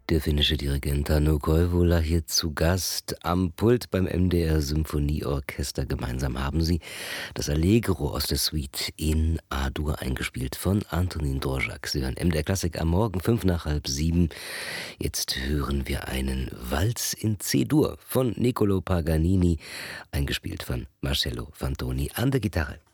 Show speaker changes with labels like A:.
A: Der finnische Dirigent Hannu Koivula hier zu Gast am Pult beim MDR Symphonieorchester. Gemeinsam haben sie das Allegro aus der Suite in A-Dur eingespielt von Antonín Dvořák. Sie hören MDR Klassik am Morgen 6:05. Jetzt hören wir einen Walz in C-Dur von Niccolò Paganini, eingespielt von Marcello Fantoni an der Gitarre.